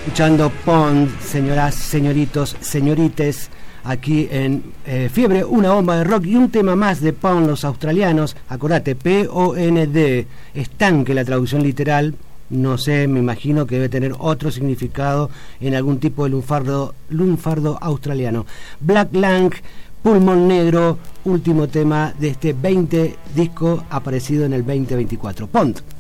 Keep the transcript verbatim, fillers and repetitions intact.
Escuchando Pond, señoras, señoritos, señorites, aquí en eh, Fiebre, una bomba de rock y un tema más de Pond, los australianos. Acordate, P O N D, estanque la traducción literal, no sé, me imagino que debe tener otro significado en algún tipo de lunfardo, lunfardo australiano. Black Lang, Pulmón Negro, último tema de este veinte disco aparecido en el veinte veinticuatro. Pond.